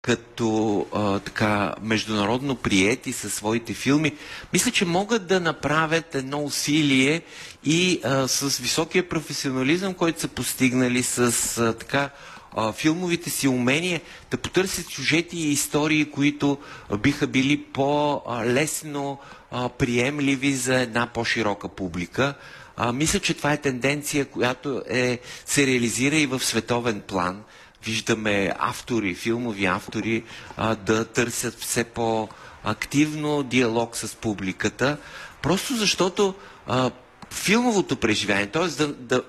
като така международно приети със своите филми, мисля, че могат да направят едно усилие и с високия професионализъм, който са постигнали, с така филмовите си умения, да потърсят сюжети и истории, които биха били по-лесно приемливи за една по-широка публика. Мисля, че това е тенденция, която се реализира и в световен план. Виждаме автори, филмови автори да търсят все по-активно диалог с публиката, просто защото филмовото преживяване, т.е.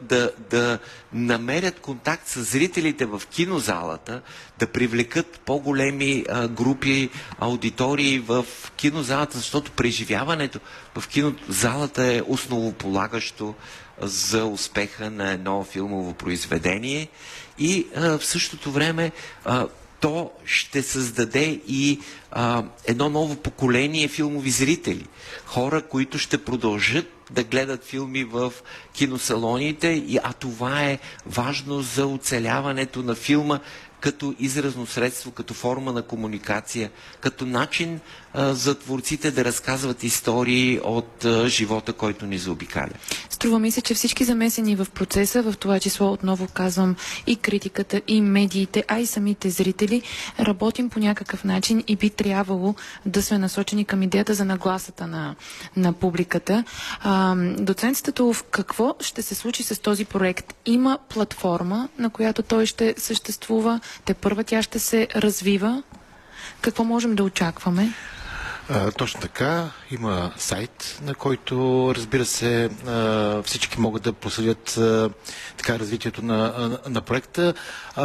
Да намерят контакт с зрителите в кинозалата, да привлекат по-големи групи аудитории в кинозалата, защото преживяването в кинозалата е основополагащо за успеха на едно филмово произведение и в същото време то ще създаде и едно ново поколение филмови зрители. Хора, които ще продължат да гледат филми в киносалоните, а това е важно за оцеляването на филма като изразно средство, като форма на комуникация, като начин за творците да разказват истории от живота, който ни заобикаля. Струва ми се, че всички замесени в процеса, в това число отново казвам и критиката, и медиите, а и самите зрители, работим по някакъв начин и би трябвало да сме насочени към идеята за нагласата на публиката. Доцент Статулов, какво ще се случи с този проект? Има платформа, на която той ще съществува, тепърва тя ще се развива. Какво можем да очакваме? Точно така. Има сайт, на който, разбира се, всички могат да проследят така развитието на проекта.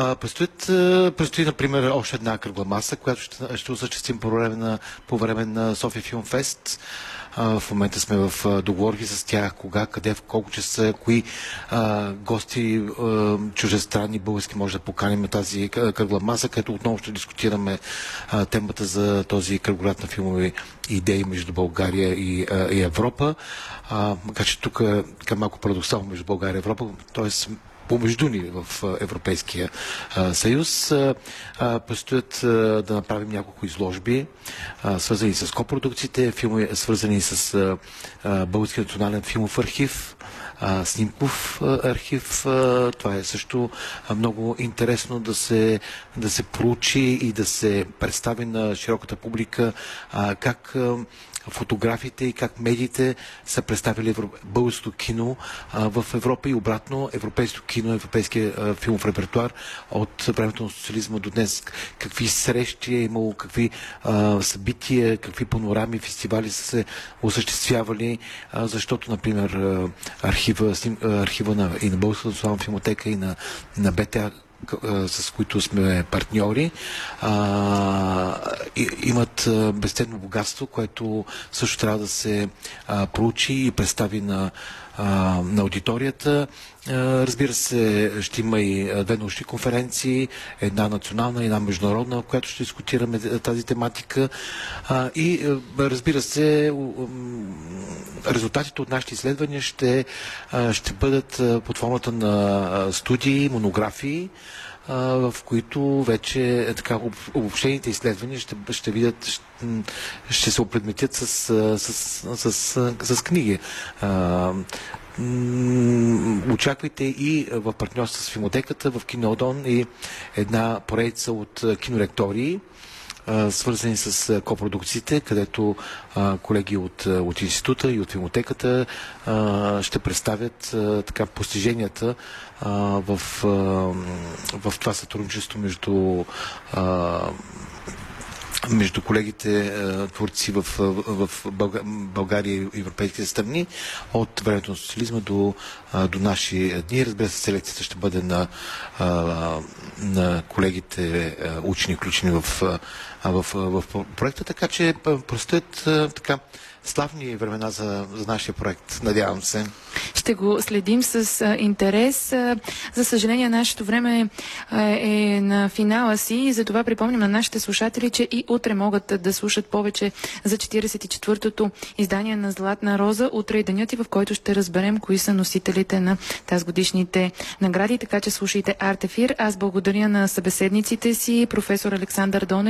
Предстои, например, още една кръгла маса, която ще осъществим по време на София Филм Фест. В момента сме в договорки с тях, кога, къде, в колко часа, кои гости чуждестранни български може да поканим на тази кръгла маса, където отново ще дискутираме темата за този кръгорад на филмови идеи между България и Европа. Макар че тук е малко парадоксално между България и Европа, т.е. помежду ни в Европейския съюз. Предстоят да направим няколко изложби, свързани с копродукциите, филми, свързани с Българския национален филмов архив, снимков архив. Това е също много интересно да се проучи и да се представи на широката публика как фотографиите и как медиите са представили българското кино в Европа и обратно европейското кино, европейския филмов репертуар от времето на социализма до днес. Какви срещи е имало, какви събития, какви панорами, фестивали са се осъществявали, защото, например, архива и на Българската национална филмотека и на БТА, с които сме партньори, имат безценно богатство, което също трябва да се проучи и представи на аудиторията. Разбира се, ще има и две научни конференции, една национална и една международна, в която ще дискутираме тази тематика. И разбира се, резултатите от нашите изследвания ще бъдат под формата на студии, монографии, в които вече така обобщените изследвания ще видят, ще се опредметят с книги. Очаквайте и в партньорство с Филмотеката, в Киноодон и една поредица от кинолектории, свързани с копродукциите, където колеги от института и от Филмотеката ще представят така постиженията в това сътрудничество между колегите творци в България и европейските страни от времето на социализма до наши дни. Разбира се, селекцията ще бъде на колегите учени, включени в проекта, така че предстоят така славни времена за нашия проект. Надявам се. Ще го следим с интерес. За съжаление, нашето време е на финала си и затова припомням на нашите слушатели, че и Утре могат да слушат повече за 44-тото издание на Златна роза. Утре е денят, и в който ще разберем кои са носителите на тази годишните награди. Така че слушайте Арт Ефир. Аз благодаря на събеседниците си, професор Александър Донев,